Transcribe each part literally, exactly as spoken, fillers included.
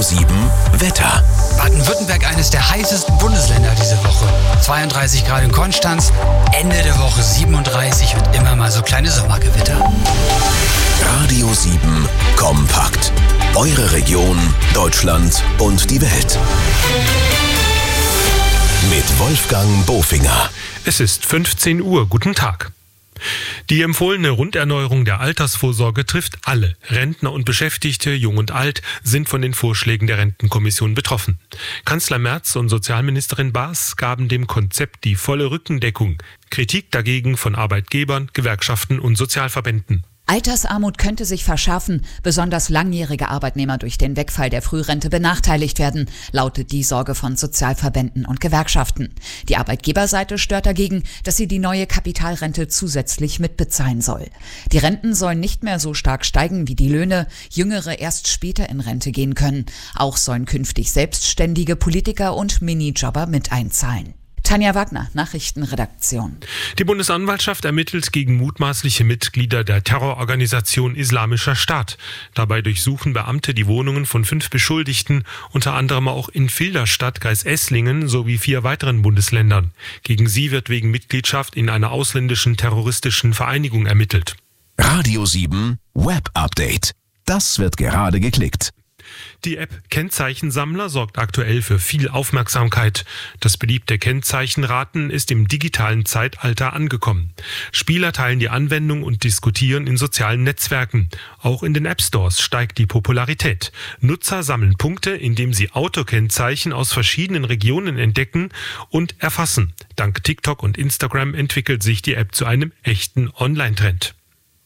sieben Wetter. Baden-Württemberg eines der heißesten Bundesländer diese Woche. zweiunddreißig Grad in Konstanz, Ende der Woche siebenunddreißig und immer mal so kleine Sommergewitter. Radio sieben Kompakt. Eure Region, Deutschland und die Welt. Mit Wolfgang Bofinger. Es ist fünfzehn Uhr. Guten Tag. Die empfohlene Runderneuerung der Altersvorsorge trifft alle. Rentner und Beschäftigte, jung und alt, sind von den Vorschlägen der Rentenkommission betroffen. Kanzler Merz und Sozialministerin Baas gaben dem Konzept die volle Rückendeckung. Kritik dagegen von Arbeitgebern, Gewerkschaften und Sozialverbänden. Altersarmut könnte sich verschärfen, besonders langjährige Arbeitnehmer durch den Wegfall der Frührente benachteiligt werden, lautet die Sorge von Sozialverbänden und Gewerkschaften. Die Arbeitgeberseite stört dagegen, dass sie die neue Kapitalrente zusätzlich mitbezahlen soll. Die Renten sollen nicht mehr so stark steigen wie die Löhne, Jüngere erst später in Rente gehen können. Auch sollen künftig selbstständige Politiker und Minijobber mit einzahlen. Tanja Wagner, Nachrichtenredaktion. Die Bundesanwaltschaft ermittelt gegen mutmaßliche Mitglieder der Terrororganisation Islamischer Staat. Dabei durchsuchen Beamte die Wohnungen von fünf Beschuldigten, unter anderem auch in Filderstadt, Geisesslingen sowie vier weiteren Bundesländern. Gegen sie wird wegen Mitgliedschaft in einer ausländischen terroristischen Vereinigung ermittelt. Radio sieben Web Update. Das wird gerade geklickt. Die App Kennzeichensammler sorgt aktuell für viel Aufmerksamkeit. Das beliebte Kennzeichenraten ist im digitalen Zeitalter angekommen. Spieler teilen die Anwendung und diskutieren in sozialen Netzwerken. Auch in den App-Stores steigt die Popularität. Nutzer sammeln Punkte, indem sie Autokennzeichen aus verschiedenen Regionen entdecken und erfassen. Dank TikTok und Instagram entwickelt sich die App zu einem echten Online-Trend.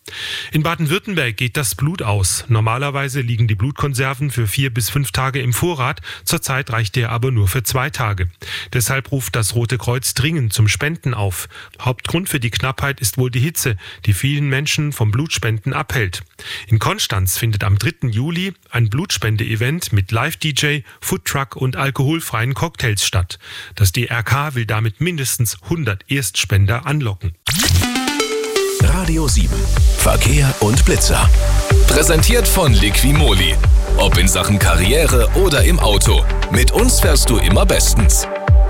In Baden-Württemberg geht das Blut aus. Normalerweise liegen die Blutkonserven für vier bis fünf Tage im Vorrat. Zurzeit reicht der aber nur für zwei Tage. Deshalb ruft das Rote Kreuz dringend zum Spenden auf. Hauptgrund für die Knappheit ist wohl die Hitze, die vielen Menschen vom Blutspenden abhält. In Konstanz findet am dritten Juli ein Blutspende-Event mit Live-D J, Foodtruck und alkoholfreien Cocktails statt. Das D R K will damit mindestens hundert Erstspender anlocken. Radio sieben Verkehr und Blitzer. Präsentiert von Liquimoli. Ob in Sachen Karriere oder im Auto. Mit uns fährst du immer bestens.